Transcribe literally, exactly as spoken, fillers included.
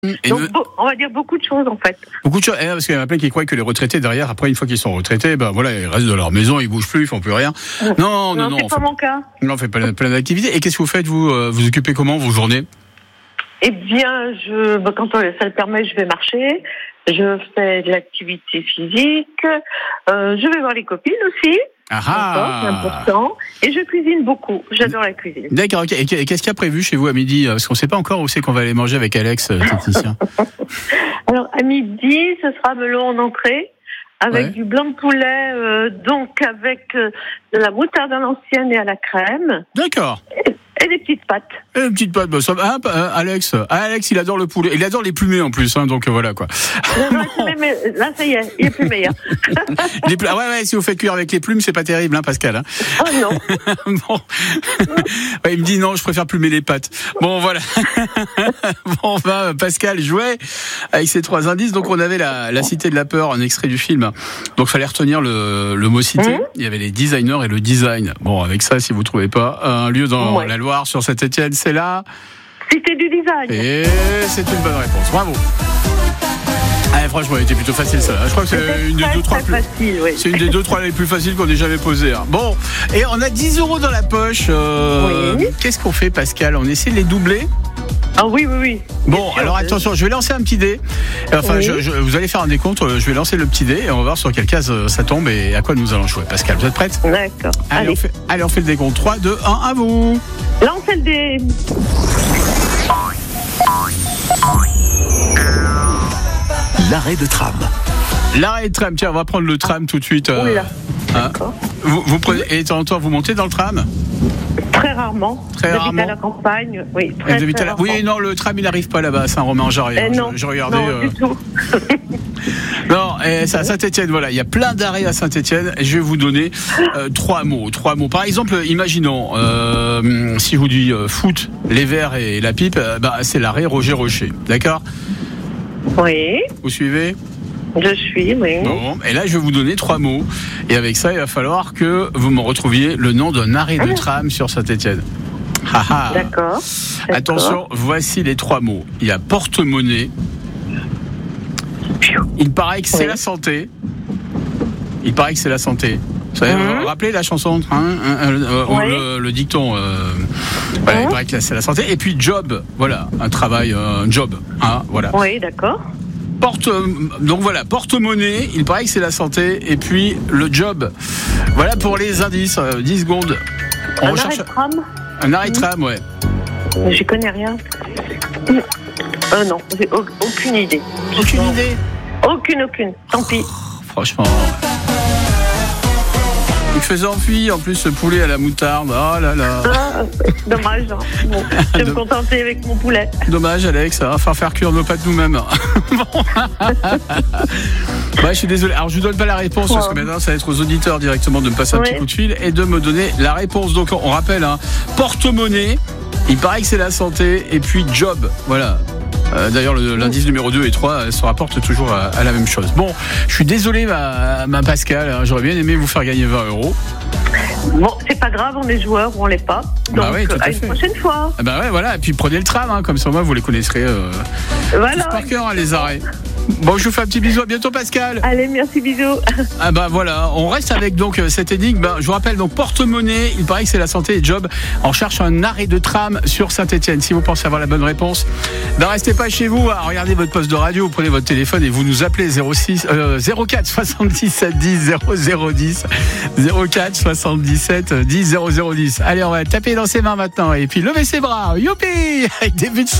Et Donc, ne... bon, on va dire beaucoup de choses, en fait. Beaucoup de choses, eh, parce qu'il y en a plein qui croient que les retraités, derrière, après, une fois qu'ils sont retraités, ben voilà, ils restent dans leur maison, ils bougent plus, ils font plus rien. Non, non, non. Non, c'est on pas fait... mon cas. Non, on fait plein, plein d'activités. Et qu'est-ce que vous faites, vous euh, Vous occupez comment vos journées? Eh bien, je, bah, quand ça le permet, je vais marcher. Je fais de l'activité physique. Euh, je vais voir les copines aussi. Ah ah. C'est important. Et je cuisine beaucoup. J'adore la cuisine. D'accord. Okay. Et qu'est-ce qu'il y a prévu chez vous à midi? Parce qu'on ne sait pas encore où c'est qu'on va aller manger avec Alex, technicien. Alors, à midi, ce sera melon en entrée. Avec ouais. du blanc de poulet, euh, donc avec euh, de la moutarde à l'ancienne et à la crème. D'accord. Et, et des petites pâtes. Et des petites pâtes, bah, ça, hein, Alex, Alex, il adore le poulet. Il adore les plumés en plus, hein, donc euh, voilà quoi. Non, non, mais là, ça y est, il est plus meilleur. les pl- ah ouais, ouais, si vous faites cuire avec les plumes, c'est pas terrible, hein, Pascal. Hein. Oh non. Bon. Ouais, il me dit non, je préfère plumer les pâtes. Bon, voilà. Bon, bah, Pascal jouait avec ces trois indices. Donc, on avait la, la Cité de la Peur, un extrait du film. Donc, il fallait retenir le, le mot cité. Mmh. Il y avait les designers et le design. Bon, avec ça, si vous trouvez pas un lieu dans ouais. la Loire, sur Saint-Étienne, c'est là. Cité du design. Et c'est une bonne réponse. Bravo. Ah, franchement, elle était plutôt facile ça. Je crois que c'est une des deux trois plus. Facile, oui. C'est une des deux trois les plus faciles qu'on ait jamais posées. Hein. Bon, et on a dix euros dans la poche. Euh, oui. Qu'est-ce qu'on fait, Pascal? On essaie de les doubler? Ah oui, oui, oui. Bon, alors attention, je vais lancer un petit dé. Enfin, oui. je, je, vous allez faire un décompte. Je vais lancer le petit dé et on va voir sur quelle case ça tombe et à quoi nous allons jouer. Pascal, vous êtes prête? D'accord. Allez, allez. On fait, allez, on fait le décompte. trois, deux, un, à vous. Lancez le dé. L'arrêt de tram. L'arrêt de tram, tiens, on va prendre le tram tout de suite. Euh, Oula. Hein. D'accord. Vous, vous prenez, et de temps en temps, vous montez dans le tram? Très rarement. Très rarement. J'habite à la campagne. Oui, très, très très la... Oui, non, le tram, il n'arrive pas là-bas à Saint-Romain-en-Jarret. Eh non, je, je regardais. Non, euh... du tout. Non, et à Saint-Étienne, voilà, il y a plein d'arrêts à Saint-Étienne. Je vais vous donner euh, trois mots, trois mots. Par exemple, imaginons, euh, si je vous dis euh, foot, les Verts et la pipe, euh, bah, c'est l'arrêt Roger Rocher, d'accord? Oui. Vous suivez? Je suis, oui. Bon, et là, je vais vous donner trois mots. Et avec ça, il va falloir que vous me retrouviez le nom d'un arrêt de tram sur Saint-Étienne. D'accord. D'accord. Attention, voici les trois mots. Il y a porte-monnaie. Il paraît que c'est oui. la santé. Il paraît que c'est la santé. Vous savez, mmh. vous rappelez la chanson, hein, euh, oui. le, le dicton. Euh, voilà, mmh. Il paraît que c'est la santé. Et puis job, voilà, un travail, un job, hein, voilà. Oui, d'accord. Porte, donc voilà, porte-monnaie, il paraît que c'est la santé, et puis le job. Voilà pour les indices, euh, dix secondes. On un recherche... arrêt de tram. Un arrêt de tram, ouais. J'y connais rien. Euh, non, j'ai aucune idée. Aucune non. idée Aucune, aucune, tant pis. Oh, franchement... Il faisait enfuir en plus ce poulet à la moutarde. Oh là là. Ah, dommage. Hein. Bon, je vais me contenter avec mon poulet. Dommage, Alex. Il va falloir faire cuire nos pâtes nous-mêmes. Bon. Bah, je suis désolé. Alors, je ne vous donne pas la réponse wow. parce que maintenant, ça va être aux auditeurs directement de me passer un oui. petit coup de fil et de me donner la réponse. Donc, on rappelle, hein, porte-monnaie. Il paraît que c'est la santé. Et puis, job. Voilà. Euh, d'ailleurs, le, l'indice numéro deux et trois se rapportent toujours à, à la même chose. Bon, je suis désolé, ma, ma Pascal, hein, j'aurais bien aimé vous faire gagner vingt euros. Bon, c'est pas grave, on est joueurs ou on l'est pas. Donc, bah oui, à, à une prochaine fois. Ah bah ouais, voilà. Et puis prenez le tram, hein, comme ça, moi, vous les connaisserez euh, voilà, par cœur, hein, les arrêts. Bon, je vous fais un petit bisou. À bientôt, Pascal. Allez, merci, bisous. Ah bah voilà, on reste avec donc cette énigme. Ben, je vous rappelle donc porte-monnaie. Il paraît que c'est la santé et job. On cherche un arrêt de tram sur Saint-Étienne. Si vous pensez avoir la bonne réponse, ben restez pas chez vous. Regardez votre poste de radio, vous prenez votre téléphone et vous nous appelez zéro six euh, zéro quatre soixante-dix-sept dix zéro zéro dix zéro quatre soixante-dix-sept dix zéro zéro dix. Allez, on va taper dans ses mains maintenant et puis lever ses bras. Youpi, avec des buts.